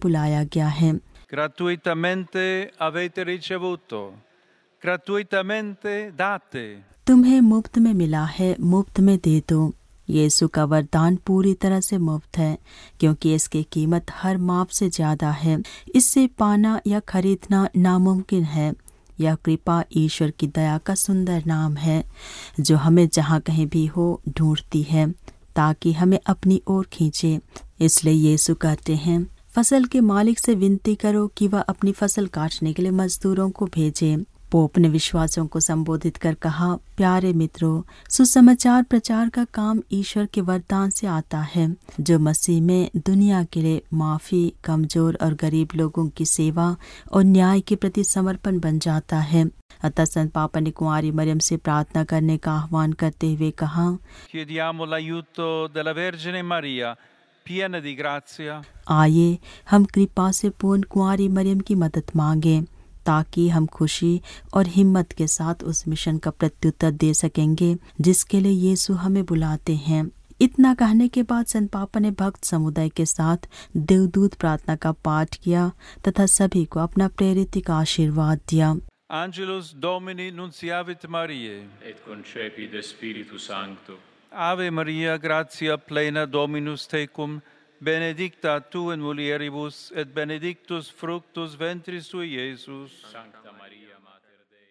बुलाया गया है। Gratuitamente avete ricevuto, gratuitamente date. तुम्हें मुफ्त में मिला है, मुफ्त में दे दो। यीशु का वरदान पूरी तरह से मुफ्त है, क्योंकि इसकी कीमत हर माप से ज्यादा है। इससे पाना या खरीदना नामुमकिन है। यह कृपा ईश्वर की दया का सुंदर नाम है, जो हमें जहाँ कहीं भी हो ढूंढती है, ताकि हमें अपनी ओर खींचे। इसलिए यीशु कहते हैं, फसल के मालिक से विनती करो कि वह अपनी फसल काटने के लिए मजदूरों को भेजे। पोप ने विश्वासियों को संबोधित कर कहा, प्यारे मित्रों, सुसमाचार प्रचार का काम ईश्वर के वरदान से आता है, जो मसीह में दुनिया के लिए माफी, कमजोर और गरीब लोगों की सेवा और न्याय के प्रति समर्पण बन जाता है। अतः संत पापा ने कुंवारी मरियम से प्रार्थना करने का आह्वान करते हुए कहा, Chiediamo l'aiuto della Vergine Maria, piena di grazia. आइए हम कृपा से पूर्ण कुंवारी मरियम की मदद मांगे, ताकि हम खुशी और हिम्मत के साथ उस मिशन का प्रत्युत्तर दे सकेंगे जिसके लिए यीशु हमें बुलाते हैं। इतना कहने के बाद संत पापा ने भक्त समुदाय के साथ देवदूत प्रार्थना का पाठ किया तथा सभी को अपना प्रेरित का आशीर्वाद दिया। Angelus Domini nunciavit Mariae, et concepit Spiritus Sancto. Ave Maria, gratia plena Dominus tecum, benedicta tu in mulieribus, et benedictus fructus ventris tui, Iesus. Sancta Maria, Mater Dei.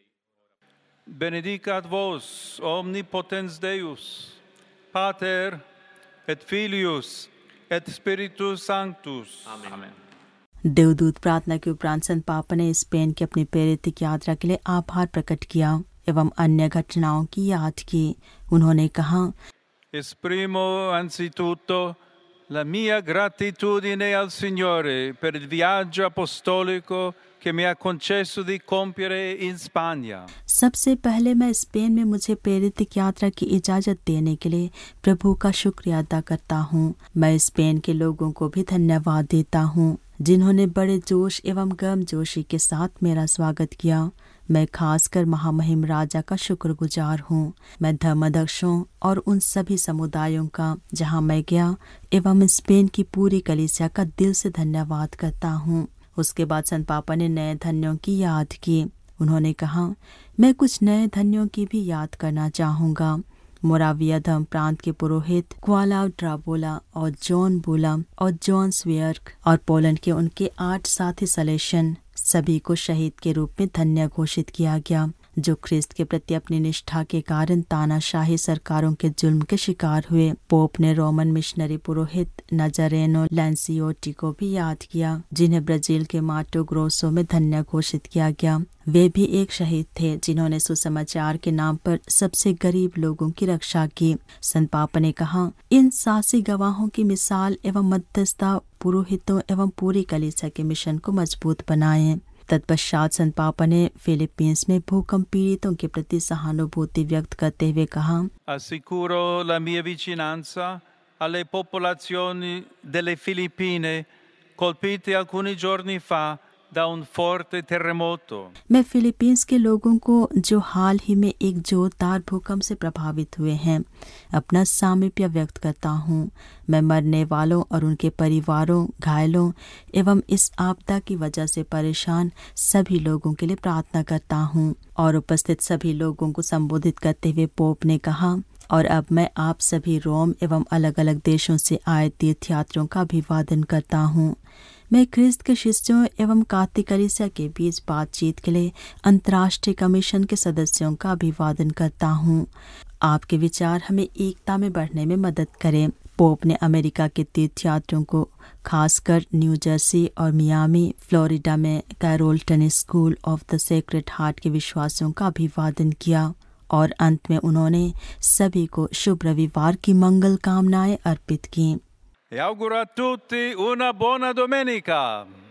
Benedicat vos, omnipotens Deus, Pater, et Filius, et Spiritus Sanctus. Amen. देवदूत प्रार्थना के उपरांत संत पापा ने Spain की अपनी प्रेरित यात्रा के लिए आभार प्रकट किया एवं अन्य घटनाओं की याद की। उन्होंने कहा, Esprimo anzitutto la mia gratitudine al Signore per il viaggio apostolico che mi ha concesso di compiere in Spagna. सबसे पहले मैं स्पेन में मुझे प्रेरित यात्रा की इजाजत देने के लिए प्रभु का शुक्रिया अदा करता हूँ। मैं स्पेन के लोगों को भी धन्यवाद देता हूँ, जिन्होंने बड़े जोश एवं गर्मजोशी के साथ मेरा स्वागत किया। मैं खासकर महामहिम राजा का शुक्रगुजार हूँ। मैं धर्माध्यक्षों और उन सभी समुदायों का जहाँ मैं गया एवं स्पेन की पूरी कलीसिया का दिल से धन्यवाद करता हूँ। उसके बाद संत पापा ने नए धन्यों की याद की। उन्होंने कहा, मैं कुछ नए धन्यों की भी याद करना चाहूँगा। मोराविया धर्म प्रांत के पुरोहित क्वालाव ड्राबोला और जॉन बोला और जॉन स्वेयर्क और पोलैंड के उनके 8 साथी सलेशन, सभी को शहीद के रूप में धन्य घोषित किया गया, जो ख्रिस्त के प्रति अपनी निष्ठा के कारण तानाशाही सरकारों के जुल्म के शिकार हुए। पोप ने रोमन मिशनरी पुरोहित नजरेनो लैंसियोटी को भी याद किया, जिन्हें ब्राजील के माटो ग्रोसो में धन्य घोषित किया गया। वे भी एक शहीद थे जिन्होंने सुसमाचार के नाम पर सबसे गरीब लोगों की रक्षा की। संत पापा ने कहा, इन साहसी गवाहों की मिसाल एवं मध्यस्थता पुरोहितों एवं पूरी कलीसिया के मिशन को मजबूत बनाए। तत्पश्चात संत पापा ने फिलीपींस में भूकंप पीड़ितों के प्रति सहानुभूति व्यक्त करते हुए कहा, Assicuro la mia vicinanza alle popolazioni delle Filippine colpite alcuni giorni fa da un forte terremoto. मैं फिलीपींस के लोगों को जो हाल ही में एक जोरदार भूकंप से प्रभावित हुए हैं अपना सामीप्य व्यक्त करता हूँ। मैं मरने वालों और उनके परिवारों, घायलों एवं इस आपदा की वजह से परेशान सभी लोगों के लिए प्रार्थना करता हूँ। और उपस्थित सभी लोगों को संबोधित करते हुए पोप ने कहा, और अब मैं आप सभी रोम एवं अलग अलग देशों से आए तीर्थयात्रियों का अभिवादन करता हूँ। मैं ख्रिस्त के शिष्यों एवं कातिक कलीसिया के बीच बातचीत के लिए अंतर्राष्ट्रीय कमीशन के सदस्यों का अभिवादन करता हूँ। आपके विचार हमें एकता में बढ़ने में मदद करें। पोप ने अमेरिका के तीर्थयात्रियों को खासकर न्यू जर्सी और मियामी, फ्लोरिडा में कैरोल्टन school of the sacred heart के विश्वासियों का अभिवादन किया और अंत में उन्होंने सभी को शुभ रविवार की मंगल कामनाएं अर्पित की। E auguro a tutti una buona domenica.